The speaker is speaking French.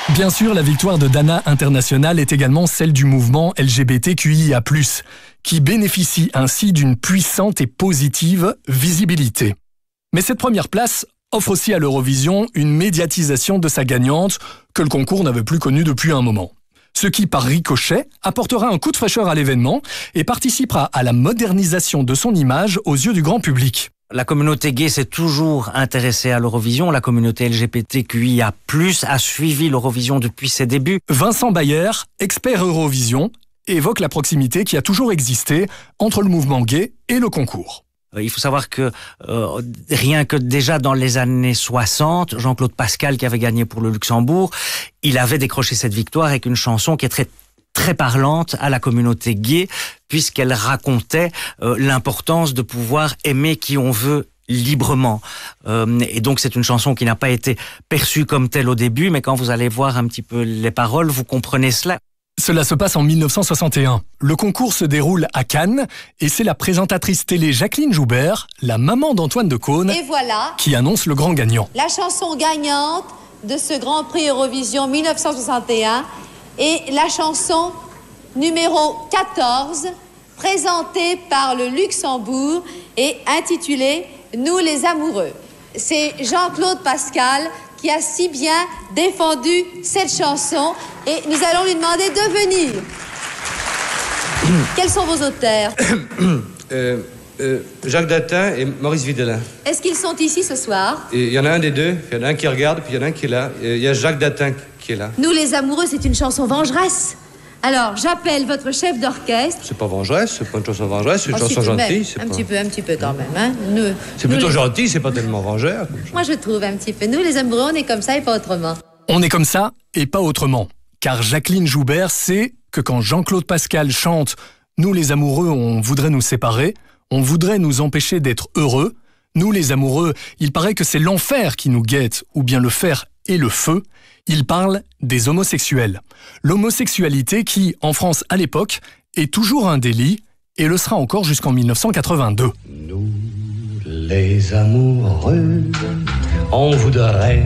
Bien sûr, la victoire de Dana International est également celle du mouvement LGBTQIA+, qui bénéficie ainsi d'une puissante et positive visibilité. Mais cette première place offre aussi à l'Eurovision une médiatisation de sa gagnante que le concours n'avait plus connue depuis un moment. Ce qui, par ricochet, apportera un coup de fraîcheur à l'événement et participera à la modernisation de son image aux yeux du grand public. La communauté gay s'est toujours intéressée à l'Eurovision. La communauté LGBTQIA+, a suivi l'Eurovision depuis ses débuts. Vincent Bayer, expert Eurovision, évoque la proximité qui a toujours existé entre le mouvement gay et le concours. Il faut savoir que rien que déjà dans les années 60, Jean-Claude Pascal, qui avait gagné pour le Luxembourg, il avait décroché cette victoire avec une chanson qui est très parlante à la communauté gay, puisqu'elle racontait l'importance de pouvoir aimer qui on veut librement. Et donc c'est une chanson qui n'a pas été perçue comme telle au début, mais quand vous allez voir un petit peu les paroles, vous comprenez cela. Cela se passe en 1961. Le concours se déroule à Cannes et c'est la présentatrice télé Jacqueline Joubert, la maman d'Antoine de Caunes, et voilà, qui annonce le grand gagnant. La chanson gagnante de ce Grand Prix Eurovision 1961 est la chanson numéro 14, présentée par le Luxembourg et intitulée « Nous les amoureux ». C'est Jean-Claude Pascal qui a si bien défendu cette chanson et nous allons lui demander de venir. Quels sont vos auteurs? Jacques Datin et Maurice Videlin. Est-ce qu'ils sont ici ce soir? Il y en a un des deux, il y en a un qui regarde, puis il y en a un qui est là. Il y a Jacques Datin qui est là. Nous les amoureux, c'est une chanson vengeresse. Alors, j'appelle votre chef d'orchestre. C'est pas vengeresse, c'est pas une chanson vengeresse, c'est une chanson gentille. Un petit peu quand même. Hein. C'est plutôt gentil, c'est pas tellement vengeur. Moi, je trouve un petit peu. Nous, les amoureux, on est comme ça et pas autrement. On est comme ça et pas autrement. Car Jacqueline Joubert sait que quand Jean-Claude Pascal chante « Nous les amoureux, on voudrait nous séparer, on voudrait nous empêcher d'être heureux. Nous les amoureux, il paraît que c'est l'enfer qui nous guette, ou bien le fer et le feu. » Il parle des homosexuels. L'homosexualité qui, en France à l'époque, est toujours un délit et le sera encore jusqu'en 1982. Nous, les amoureux, on voudrait